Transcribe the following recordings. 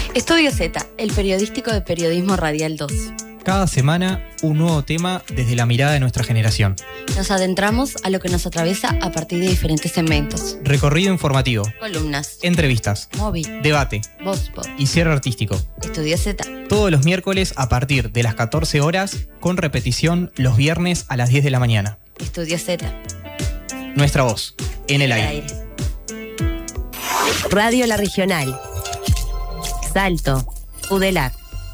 Estudio Z, el periodístico de Periodismo Radial 2. Cada semana, un nuevo tema desde la mirada de nuestra generación. Nos adentramos a lo que nos atraviesa a partir de diferentes segmentos. Recorrido informativo. Columnas. Entrevistas. Móvil. Debate. Voz Pop. Y cierre artístico. Estudio Z. Todos los miércoles a partir de las 14 horas, con repetición los viernes a las 10 de la mañana. Estudio Z. Nuestra voz, en el aire. Radio La Regional. Salto. UDELAR.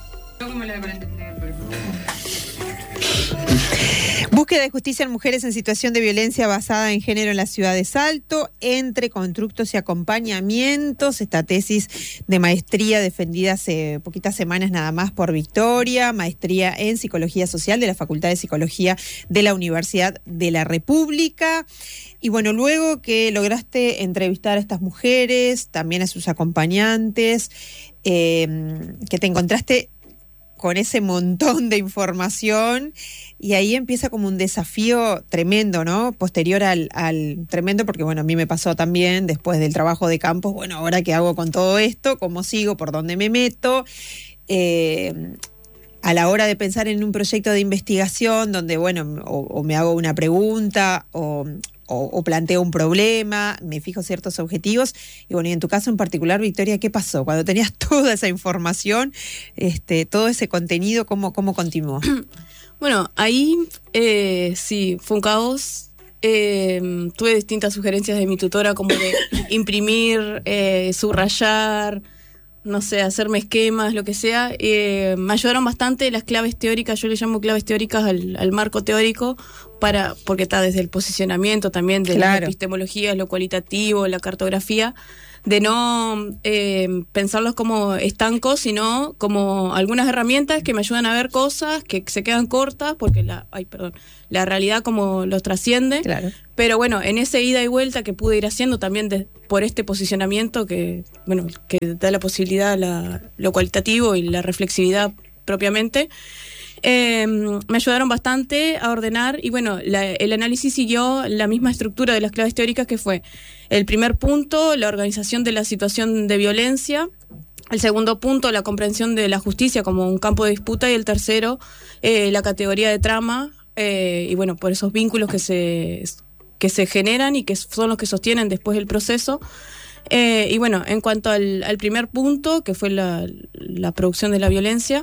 Búsqueda de justicia en mujeres en situación de violencia basada en género en la ciudad de Salto, entre constructos y acompañamientos. Esta tesis de maestría defendida hace poquitas semanas nada más por Victoria, maestría en Psicología Social de la Facultad de Psicología de la Universidad de la República. Y bueno, luego que lograste entrevistar a estas mujeres, también a sus acompañantes, que te encontraste con ese montón de información, y ahí empieza como un desafío tremendo, ¿no? Posterior al tremendo, porque bueno, a mí me pasó también después del trabajo de campo, bueno, ahora qué hago con todo esto, cómo sigo, por dónde me meto, a la hora de pensar en un proyecto de investigación donde, bueno, o me hago una pregunta o planteo un problema, me fijo ciertos objetivos. Y bueno, y en tu caso en particular, Victoria, ¿qué pasó? Cuando tenías toda esa información, todo ese contenido, ¿cómo continuó? Bueno, ahí sí, fue un caos. Tuve distintas sugerencias de mi tutora, como de imprimir, subrayar, no sé, hacerme esquemas, lo que sea. Me ayudaron bastante las claves teóricas, yo le llamo claves teóricas al marco teórico, porque está desde el posicionamiento también, de la epistemología, lo cualitativo, la cartografía, de no pensarlos como estancos, sino como algunas herramientas que me ayudan a ver cosas que se quedan cortas, porque la realidad como los trasciende. Claro. Pero bueno, en ese ida y vuelta que pude ir haciendo también por este posicionamiento que da la posibilidad lo cualitativo y la reflexividad propiamente, me ayudaron bastante a ordenar. Y bueno, el análisis siguió la misma estructura de las claves teóricas, que fue el primer punto, la organización de la situación de violencia; el segundo punto, la comprensión de la justicia como un campo de disputa; y el tercero, la categoría de trama, y bueno, por esos vínculos que se generan y que son los que sostienen después el proceso. Y bueno, en cuanto al primer punto, que fue la producción de la violencia,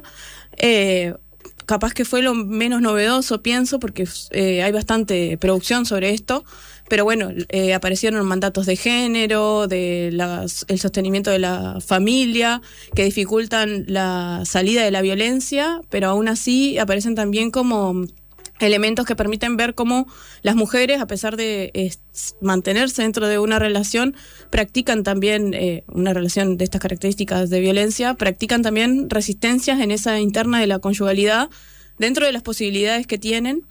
capaz que fue lo menos novedoso, pienso, porque hay bastante producción sobre esto, pero bueno, aparecieron mandatos de género, el sostenimiento de la familia, que dificultan la salida de la violencia, pero aún así aparecen también como elementos que permiten ver cómo las mujeres, a pesar de mantenerse dentro de una relación, practican también, una relación de estas características de violencia, practican también resistencias en esa interna de la conyugalidad, dentro de las posibilidades que tienen.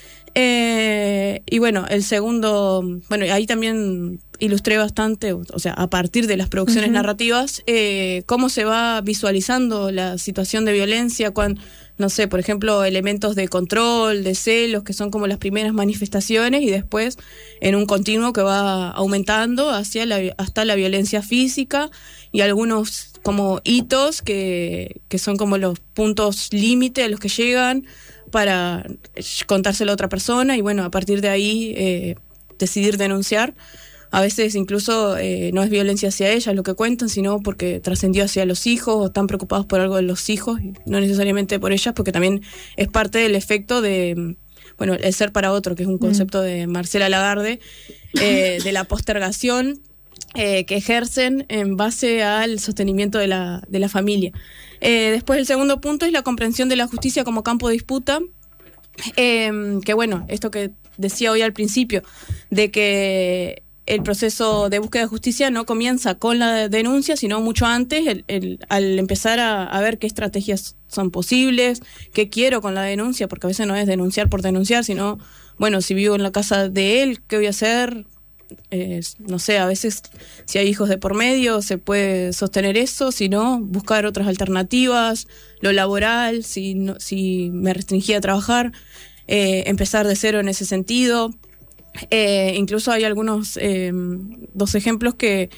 Y bueno, el segundo, ahí también ilustré bastante, o sea, a partir de las producciones narrativas, cómo se va visualizando la situación de violencia, no sé, por ejemplo, elementos de control, de celos, que son como las primeras manifestaciones, y después en un continuo que va aumentando hasta la violencia física, y algunos como hitos que son como los puntos límite a los que llegan para contárselo a otra persona, y bueno, a partir de ahí decidir denunciar. A veces incluso no es violencia hacia ellas lo que cuentan, sino porque trascendió hacia los hijos, o están preocupados por algo de los hijos, y no necesariamente por ellas, porque también es parte del efecto de, el ser para otro, que es un concepto de Marcela Lagarde, de la postergación que ejercen en base al sostenimiento de la familia. Después, el segundo punto es la comprensión de la justicia como campo de disputa, que bueno, esto que decía hoy al principio, de que el proceso de búsqueda de justicia no comienza con la denuncia, sino mucho antes, al empezar a ver qué estrategias son posibles, qué quiero con la denuncia, porque a veces no es denunciar por denunciar, sino, si vivo en la casa de él, ¿qué voy a hacer? No sé, a veces si hay hijos de por medio se puede sostener eso, si no, buscar otras alternativas, lo laboral, si me restringía a trabajar, empezar de cero en ese sentido. Incluso hay algunos dos ejemplos que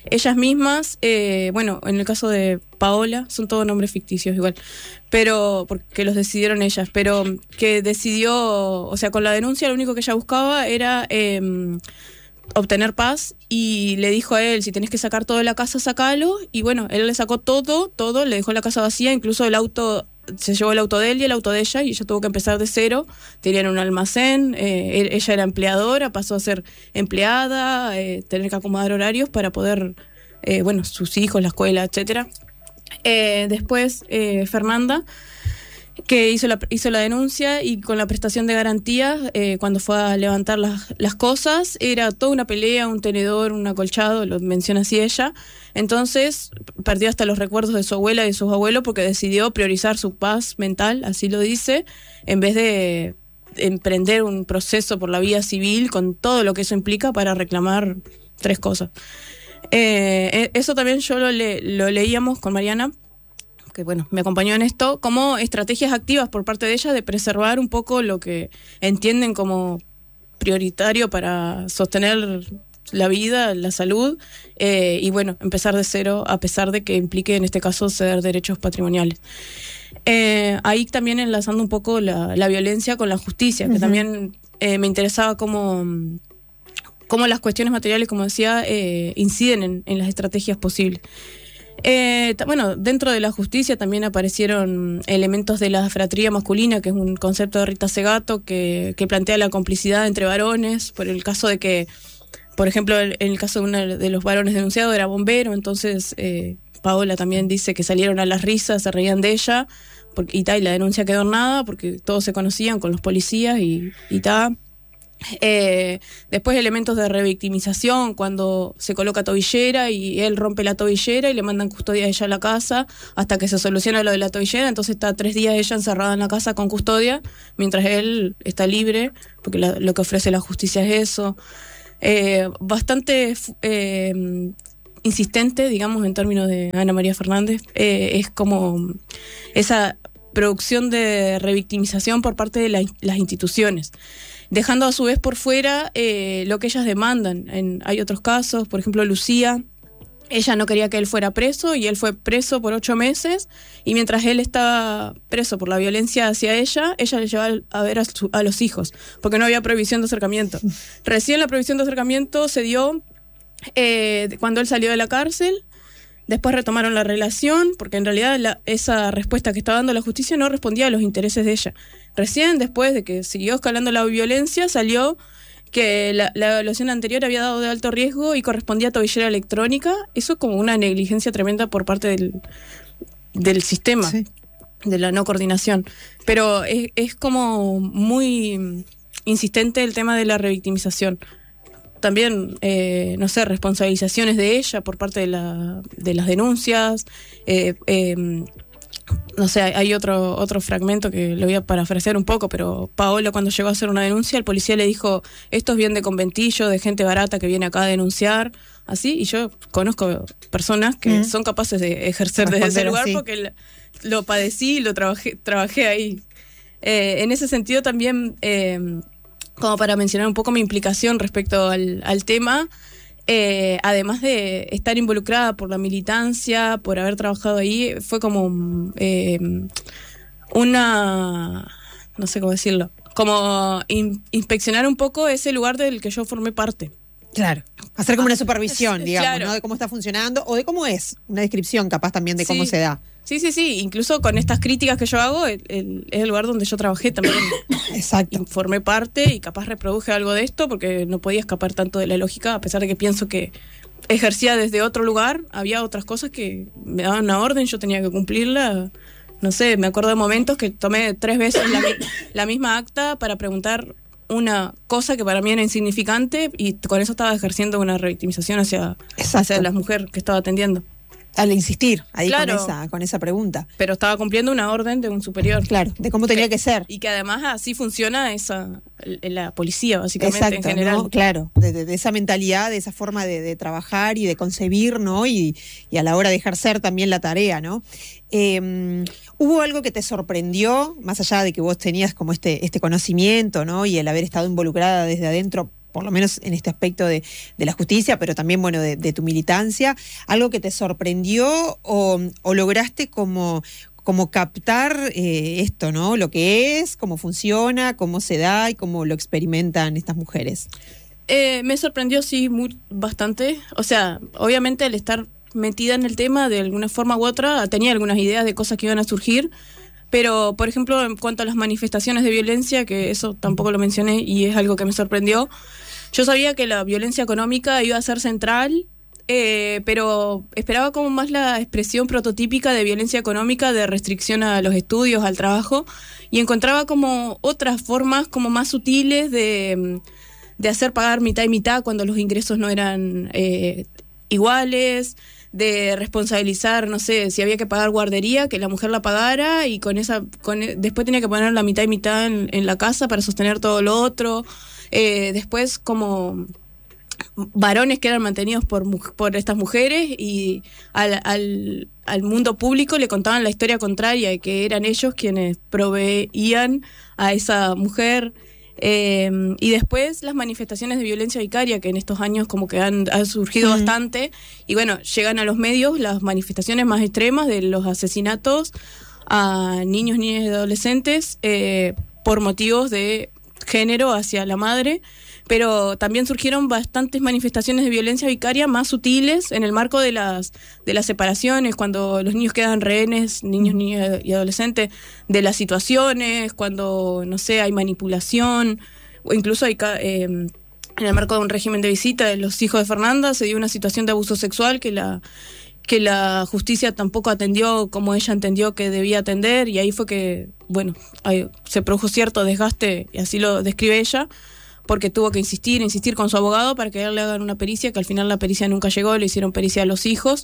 ellas mismas, bueno, en el caso de Paola, son todos nombres ficticios igual, pero porque los decidieron ellas, pero que decidió, o sea, con la denuncia lo único que ella buscaba era obtener paz, y le dijo a él: si tenés que sacar todo de la casa, sacalo. Y bueno, él le sacó todo, le dejó la casa vacía, incluso el auto, se llevó el auto de él y el auto de ella, y ella tuvo que empezar de cero. Tenían un almacén, ella era empleadora, pasó a ser empleada, tener que acomodar horarios para poder, bueno, sus hijos, la escuela, etcétera. Después Fernanda, que hizo la denuncia, y con la prestación de garantías, cuando fue a levantar las cosas, era toda una pelea, un tenedor, un acolchado, lo menciona así ella. Entonces perdió hasta los recuerdos de su abuela y de sus abuelos, porque decidió priorizar su paz mental, así lo dice, en vez de emprender un proceso por la vía civil con todo lo que eso implica para reclamar 3 cosas. Eso también yo lo leíamos con Mariana, que bueno, me acompañó en esto, como estrategias activas por parte de ella de preservar un poco lo que entienden como prioritario para sostener la vida, la salud, y bueno, empezar de cero, a pesar de que implique en este caso ceder derechos patrimoniales. Ahí también enlazando un poco la violencia con la justicia, que también me interesaba cómo las cuestiones materiales, como decía, inciden en las estrategias posibles. Bueno, dentro de la justicia también aparecieron elementos de la fratría masculina, que es un concepto de Rita Segato que plantea la complicidad entre varones, por el caso de que, por ejemplo, en el caso de uno de los varones denunciados era bombero. Entonces Paola también dice que salieron a las risas, se reían de ella, y la denuncia quedó en nada porque todos se conocían con los policías y tal. Después elementos de revictimización, cuando se coloca tobillera y él rompe la tobillera y le mandan custodia a ella a la casa hasta que se soluciona lo de la tobillera. Entonces está 3 días ella encerrada en la casa con custodia, mientras él está libre, porque lo que ofrece la justicia es eso. Bastante insistente, digamos, en términos de Ana María Fernández, es como esa producción de revictimización por parte de las instituciones, dejando a su vez por fuera lo que ellas demandan. Hay otros casos, por ejemplo Lucía, ella no quería que él fuera preso y él fue preso por 8 meses, y mientras él estaba preso por la violencia hacia ella le llevaba a ver a los hijos, porque no había prohibición de acercamiento. Recién la prohibición de acercamiento se dio cuando él salió de la cárcel. Después retomaron la relación, porque en realidad esa respuesta que estaba dando la justicia no respondía a los intereses de ella. Recién después de que siguió escalando la violencia, salió que la evaluación anterior había dado de alto riesgo y correspondía a tobillera electrónica. Eso es como una negligencia tremenda por parte del sistema, sí, de la no coordinación. Pero es como muy insistente el tema de la revictimización. También, no sé, responsabilizaciones de ella por parte de las denuncias. No sé, hay otro fragmento que lo voy a parafrasear un poco, pero Paola, cuando llegó a hacer una denuncia, el policía le dijo: esto es bien de conventillo, de gente barata que viene acá a denunciar, así. Y yo conozco personas que son capaces de ejercer desde ese lugar, sí, porque lo padecí y lo trabajé ahí. En ese sentido también, como para mencionar un poco mi implicación respecto al tema, además de estar involucrada por la militancia, por haber trabajado ahí, fue como una, no sé cómo decirlo, como inspeccionar un poco ese lugar del que yo formé parte. Claro, hacer como una supervisión, digamos, claro, ¿no? De cómo está funcionando o de cómo es, una descripción capaz también de cómo se da. Sí, incluso con estas críticas que yo hago, es el lugar donde yo trabajé también. Exacto. Formé parte y capaz reproduje algo de esto porque no podía escapar tanto de la lógica, a pesar de que pienso que ejercía desde otro lugar. Había otras cosas que me daban una orden, yo tenía que cumplirla. No sé, me acuerdo de momentos que tomé 3 veces la misma acta para preguntar una cosa que para mí era insignificante, y con eso estaba ejerciendo una revictimización hacia la mujer que estaba atendiendo. Al insistir ahí, claro, con esa pregunta. Pero estaba cumpliendo una orden de un superior. Claro, de cómo tenía que ser. Y que además así funciona la policía, básicamente. Exacto, en general. ¿no? Claro, de esa mentalidad, de esa forma de trabajar y de concebir, ¿no? Y a la hora de ejercer también la tarea, ¿no? ¿Hubo algo que te sorprendió, más allá de que vos tenías como este conocimiento, ¿no? Y el haber estado involucrada desde adentro por lo menos en este aspecto de la justicia, pero también, bueno, de tu militancia, algo que te sorprendió o lograste como captar esto, ¿no? Lo que es, cómo funciona, cómo se da y cómo lo experimentan estas mujeres. Me sorprendió, sí, bastante. O sea, obviamente al estar metida en el tema de alguna forma u otra, tenía algunas ideas de cosas que iban a surgir, pero, por ejemplo, en cuanto a las manifestaciones de violencia, que eso tampoco lo mencioné y es algo que me sorprendió, yo sabía que la violencia económica iba a ser central, pero esperaba como más la expresión prototípica de violencia económica, de restricción a los estudios, al trabajo, y encontraba como otras formas como más sutiles de hacer pagar mitad y mitad cuando los ingresos no eran iguales, de responsabilizar, no sé, si había que pagar guardería, que la mujer la pagara y después tenía que poner la mitad y mitad en la casa para sostener todo lo otro. Después como varones que eran mantenidos por estas mujeres y al mundo público le contaban la historia contraria, que eran ellos quienes proveían a esa mujer. Y después las manifestaciones de violencia vicaria, que en estos años como que han surgido bastante, y bueno, llegan a los medios las manifestaciones más extremas de los asesinatos a niños, niñas y adolescentes por motivos de género hacia la madre, pero también surgieron bastantes manifestaciones de violencia vicaria más sutiles en el marco de las separaciones, cuando los niños quedan rehenes, niños, niñas y adolescentes, de las situaciones, cuando, no sé, hay manipulación, o incluso hay en el marco de un régimen de visita de los hijos de Fernanda, se dio una situación de abuso sexual que la justicia tampoco atendió como ella entendió que debía atender, y ahí fue que, bueno, se produjo cierto desgaste, y así lo describe ella, porque tuvo que insistir con su abogado para que le hagan una pericia, que al final la pericia nunca llegó, le hicieron pericia a los hijos,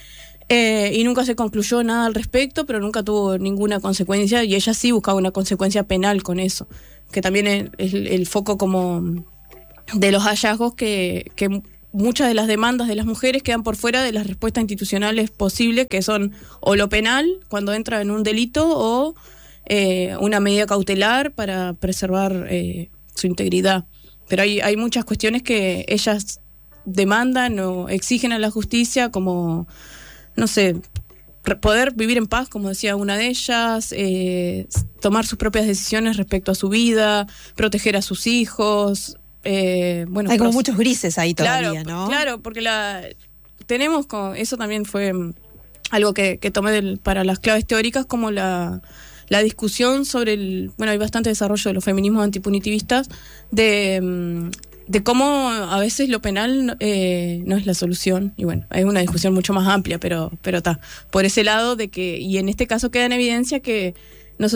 y nunca se concluyó nada al respecto, pero nunca tuvo ninguna consecuencia, y ella sí buscaba una consecuencia penal con eso, que también es el foco como de los hallazgos que muchas de las demandas de las mujeres quedan por fuera de las respuestas institucionales posibles, que son o lo penal, cuando entra en un delito, o una medida cautelar para preservar su integridad. Pero hay muchas cuestiones que ellas demandan o exigen a la justicia, como, no sé, poder vivir en paz, como decía una de ellas, tomar sus propias decisiones respecto a su vida, proteger a sus hijos. Bueno, hay como muchos grises ahí todavía, claro, ¿no? Claro, porque tenemos eso también fue algo que tomé para las claves teóricas, como la discusión sobre hay bastante desarrollo de los feminismos antipunitivistas, de cómo a veces lo penal no es la solución, y bueno, hay una discusión mucho más amplia, pero está por ese lado de que, y en este caso queda en evidencia que no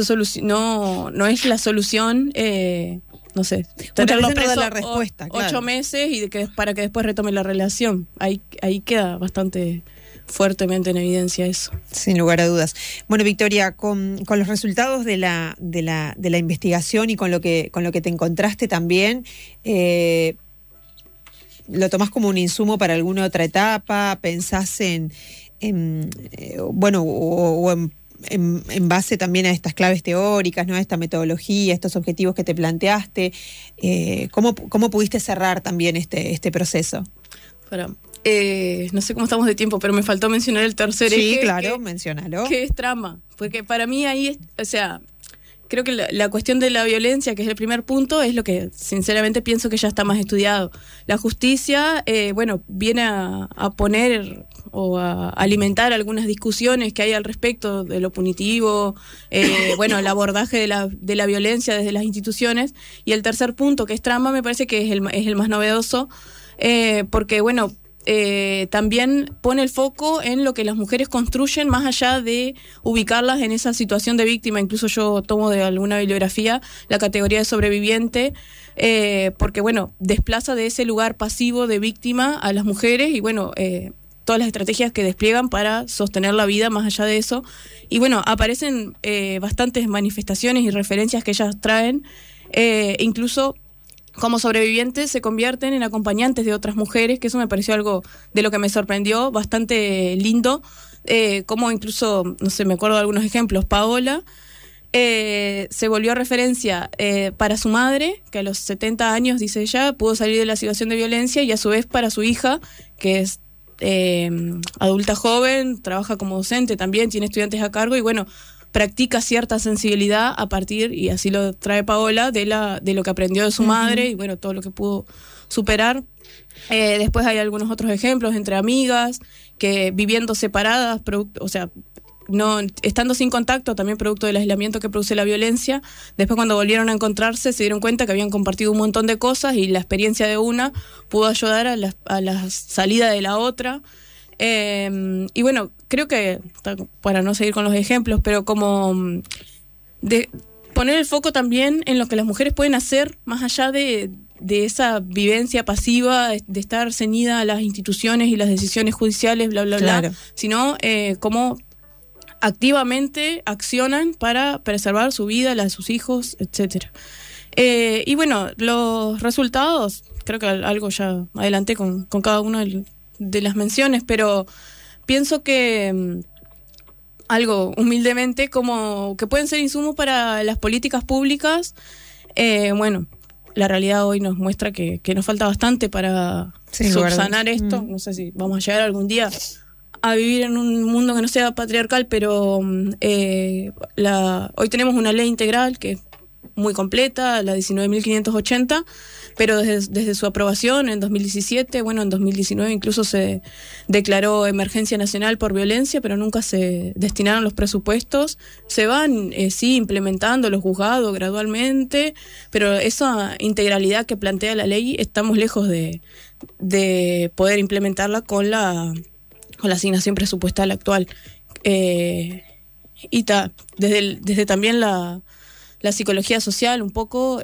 es la solución, no sé, tenerlo preso la respuesta, 8 meses y para que después retome la relación. Ahí queda bastante fuertemente en evidencia eso. Sin lugar a dudas. Bueno, Victoria, con los resultados de la investigación y con lo que te encontraste también, ¿lo tomás como un insumo para alguna otra etapa? ¿Pensás en base también a estas claves teóricas, ¿no? A esta metodología, estos objetivos que te planteaste? ¿Cómo pudiste cerrar también este proceso? No sé cómo estamos de tiempo, pero me faltó mencionar el tercer eje. Sí, claro, menciónalo. Que es trama, porque para mí ahí creo que la cuestión de la violencia, que es el primer punto, es lo que sinceramente pienso que ya está más estudiado. La justicia, viene a poner o a alimentar algunas discusiones que hay al respecto de lo punitivo, el abordaje de la violencia desde las instituciones. Y el tercer punto, que es trama, me parece que es el más novedoso, porque también pone el foco en lo que las mujeres construyen más allá de ubicarlas en esa situación de víctima. Incluso yo tomo de alguna bibliografía la categoría de sobreviviente, porque desplaza de ese lugar pasivo de víctima a las mujeres y todas las estrategias que despliegan para sostener la vida más allá de eso. Y aparecen bastantes manifestaciones y referencias que ellas traen, incluso como sobrevivientes se convierten en acompañantes de otras mujeres, que eso me pareció algo de lo que me sorprendió, bastante lindo, como incluso, no sé, me acuerdo de algunos ejemplos. Paola se volvió referencia para su madre, que a los 70 años, dice ella, pudo salir de la situación de violencia, y a su vez para su hija, que es adulta joven, trabaja como docente también, tiene estudiantes a cargo y bueno, practica cierta sensibilidad a partir, y así lo trae Paola, de lo que aprendió de su madre y bueno, todo lo que pudo superar. Después hay algunos otros ejemplos entre amigas que viviendo separadas, o sea, no estando sin contacto, también producto del aislamiento que produce la violencia, después cuando volvieron a encontrarse se dieron cuenta que habían compartido un montón de cosas y la experiencia de una pudo ayudar a la salida de la otra. Y bueno, creo que, para no seguir con los ejemplos, pero como de poner el foco también en lo que las mujeres pueden hacer más allá de esa vivencia pasiva, de estar ceñida a las instituciones y las decisiones judiciales, bla, bla, Claro. bla, sino cómo activamente accionan para preservar su vida, la de sus hijos, etcétera. Y bueno, los resultados, creo que algo ya adelanté con cada una de las menciones, pero pienso que algo humildemente como que pueden ser insumos para las políticas públicas. Bueno, la realidad hoy nos muestra que nos falta bastante para subsanar esto. No sé si vamos a llegar algún día a vivir en un mundo que no sea patriarcal, pero hoy tenemos una ley integral que es muy completa, la 19.580, pero desde su aprobación en 2017, bueno, en 2019 incluso se declaró emergencia nacional por violencia, pero nunca se destinaron los presupuestos. Se van, sí, implementando los juzgados gradualmente, pero esa integralidad que plantea la ley estamos lejos de poder implementarla con la asignación presupuestal actual. Y desde también la psicología social un poco,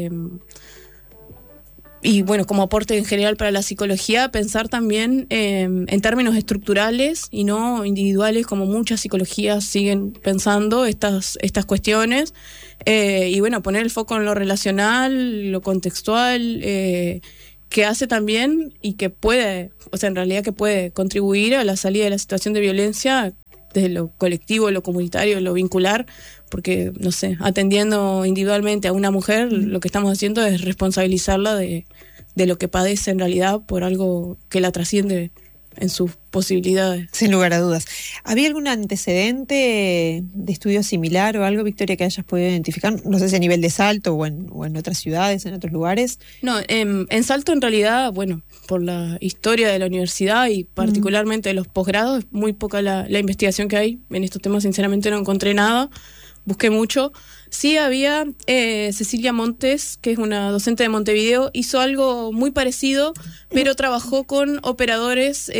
y bueno, como aporte en general para la psicología, pensar también en términos estructurales y no individuales, como muchas psicologías siguen pensando estas cuestiones, y bueno, poner el foco en lo relacional, lo contextual, que hace también y que puede, o sea, en realidad que puede contribuir a la salida de la situación de violencia desde lo colectivo, lo comunitario, lo vincular, porque, no sé, atendiendo individualmente a una mujer, lo que estamos haciendo es responsabilizarla de lo que padece en realidad por algo que la trasciende en sus posibilidades. Sin lugar a dudas. ¿Había algún antecedente de estudio similar o algo, Victoria, que hayas podido identificar? No sé si a nivel de Salto o en otras ciudades, en otros lugares. No, en Salto en realidad, bueno, por la historia de la universidad y particularmente de los posgrados, es muy poca la investigación que hay. En estos temas sinceramente no encontré nada, busqué mucho. Sí había Cecilia Montes, que es una docente de Montevideo, hizo algo muy parecido, pero trabajó con operadores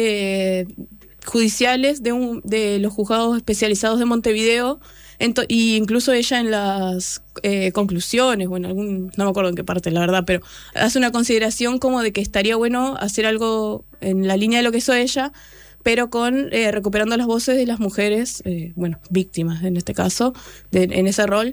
judiciales de los juzgados especializados de Montevideo, y incluso ella en las conclusiones, bueno, no me acuerdo en qué parte la verdad, pero hace una consideración como de que estaría bueno hacer algo en la línea de lo que hizo ella, pero con recuperando las voces de las mujeres, bueno, víctimas en este caso, en ese rol.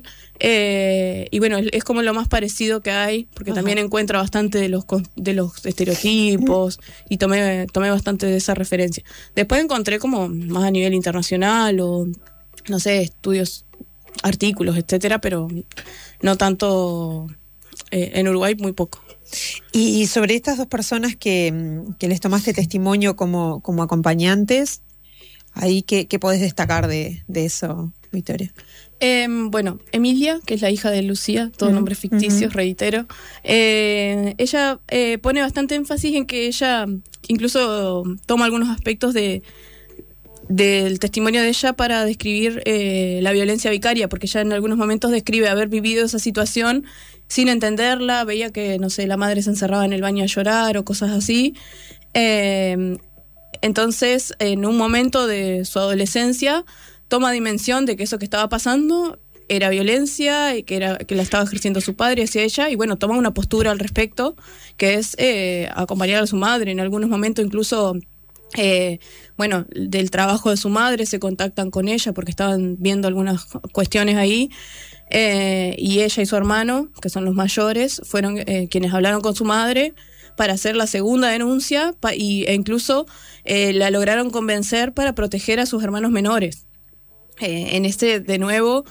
Y bueno, es como lo más parecido que hay, porque también encuentra bastante de los estereotipos, y tomé bastante de esa referencia. Después encontré como más a nivel internacional, o no sé, estudios, artículos, etcétera, pero no tanto en Uruguay, muy poco. Y sobre estas dos personas que les tomaste testimonio como acompañantes, ¿ahí qué podés destacar de eso, Victoria? Bueno, Emilia, que es la hija de Lucía, todo nombre ficticio, reitero. Ella pone bastante énfasis en que ella incluso toma algunos aspectos del testimonio de ella para describir la violencia vicaria, porque ella en algunos momentos describe haber vivido esa situación sin entenderla, veía que, no sé, la madre se encerraba en el baño a llorar o cosas así. Entonces, en un momento de su adolescencia, toma dimensión de que eso que estaba pasando era violencia y que la estaba ejerciendo su padre hacia ella, y bueno, toma una postura al respecto, que es acompañar a su madre. En algunos momentos incluso, bueno, del trabajo de su madre se contactan con ella porque estaban viendo algunas cuestiones ahí, y ella y su hermano, que son los mayores, fueron quienes hablaron con su madre para hacer la segunda denuncia, e incluso la lograron convencer para proteger a sus hermanos menores. De nuevo,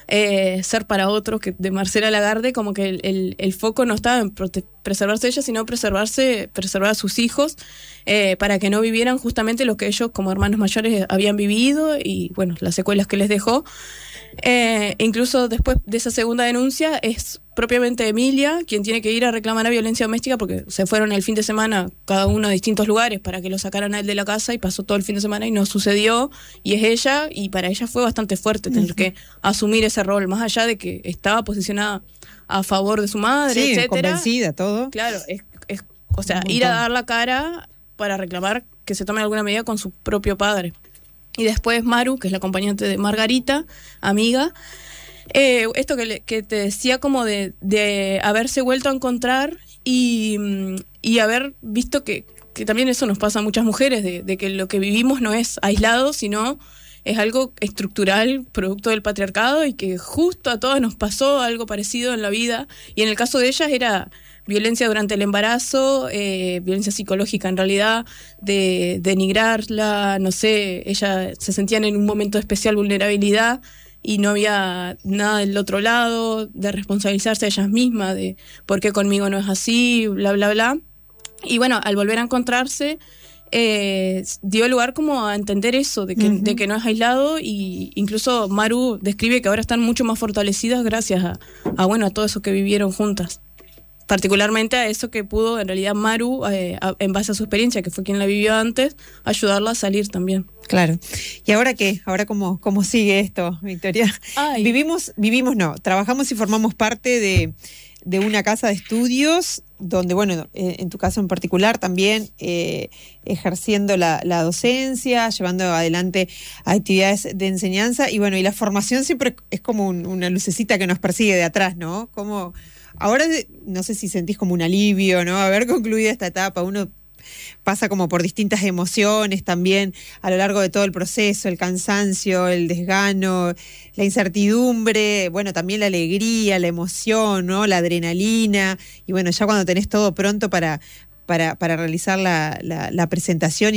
Ser para otros, que de Marcela Lagarde, como que el foco no estaba en preservarse ella, sino preservar a sus hijos, para que no vivieran justamente lo que ellos como hermanos mayores habían vivido y bueno, las secuelas que les dejó. Incluso después de esa segunda denuncia es propiamente Emilia quien tiene que ir a reclamar a violencia doméstica, porque se fueron el fin de semana cada uno a distintos lugares para que lo sacaran a él de la casa, y pasó todo el fin de semana y no sucedió, y es ella, y para ella fue bastante fuerte tener que asumir ese rol, más allá de que estaba posicionada a favor de su madre, Sí, etcétera. convencida, todo. Claro, o sea, ir a dar la cara para reclamar que se tome alguna medida con su propio padre. Y después Maru, que es la acompañante de Margarita, amiga, esto que te decía, como de haberse vuelto a encontrar y haber visto que también eso nos pasa a muchas mujeres, de que lo que vivimos no es aislado, sino es algo estructural, producto del patriarcado, y que justo a todas nos pasó algo parecido en la vida. Y en el caso de ellas era violencia durante el embarazo, violencia psicológica en realidad, de denigrarla, no sé, ellas se sentían en un momento de especial vulnerabilidad y no había nada del otro lado, de responsabilizarse a ellas mismas, de por qué conmigo no es así, bla, bla, bla. Y bueno, al volver a encontrarse, dio lugar como a entender eso, de que no es aislado, y incluso Maru describe que ahora están mucho más fortalecidas gracias a todo eso que vivieron juntas. Particularmente a eso que pudo en realidad Maru, en base a su experiencia, que fue quien la vivió antes, ayudarla a salir también. Claro. ¿Y ahora qué? ¿Ahora cómo sigue esto, Victoria? Trabajamos y formamos parte de una casa de estudios donde, bueno, en tu caso en particular también ejerciendo la docencia, llevando adelante actividades de enseñanza, y bueno, y la formación siempre es como una lucecita que nos persigue de atrás, ¿no? Como ahora no sé si sentís como un alivio, ¿no? Haber concluido esta etapa. Uno pasa como por distintas emociones también a lo largo de todo el proceso, el cansancio, el desgano, la incertidumbre, bueno, también la alegría, la emoción, ¿no? La adrenalina, y bueno, ya cuando tenés todo pronto para realizar la presentación